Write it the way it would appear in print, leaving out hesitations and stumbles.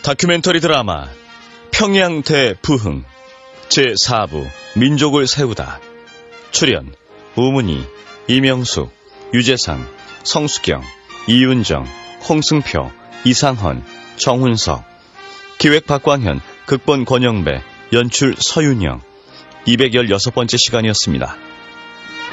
다큐멘터리 드라마 평양 대부흥 제4부 민족을 세우다. 출연 우문희, 이명숙, 유재상, 성수경, 이윤정, 홍승표, 이상헌, 정훈석. 기획 박광현, 극본 권영배, 연출 서윤영. 216번째 시간이었습니다.